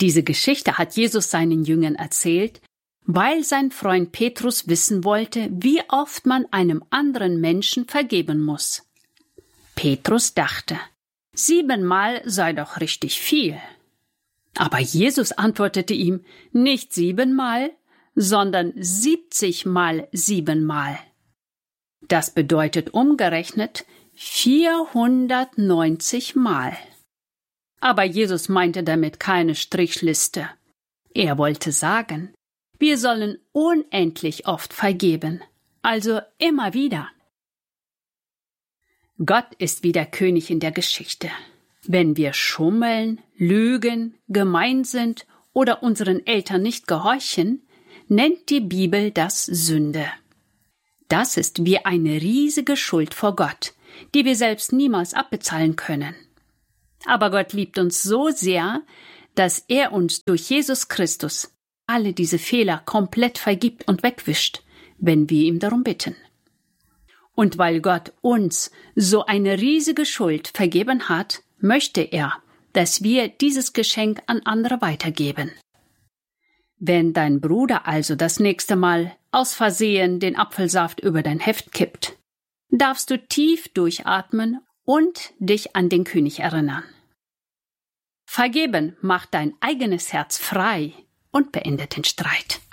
Diese Geschichte hat Jesus seinen Jüngern erzählt, weil sein Freund Petrus wissen wollte, wie oft man einem anderen Menschen vergeben muss. Petrus dachte, 7-mal sei doch richtig viel. Aber Jesus antwortete ihm, nicht 7-mal, sondern 70-mal 7-mal. Das bedeutet umgerechnet 490 Mal. Aber Jesus meinte damit keine Strichliste. Er wollte sagen, wir sollen unendlich oft vergeben, also immer wieder. Gott ist wieder König in der Geschichte. Wenn wir schummeln, lügen, gemein sind oder unseren Eltern nicht gehorchen, nennt die Bibel das Sünde. Das ist wie eine riesige Schuld vor Gott, die wir selbst niemals abbezahlen können. Aber Gott liebt uns so sehr, dass er uns durch Jesus Christus alle diese Fehler komplett vergibt und wegwischt, wenn wir ihm darum bitten. Und weil Gott uns so eine riesige Schuld vergeben hat, möchte er, dass wir dieses Geschenk an andere weitergeben. Wenn dein Bruder also das nächste Mal aus Versehen den Apfelsaft über dein Heft kippt, darfst du tief durchatmen und dich an den König erinnern. Vergeben macht dein eigenes Herz frei und beendet den Streit.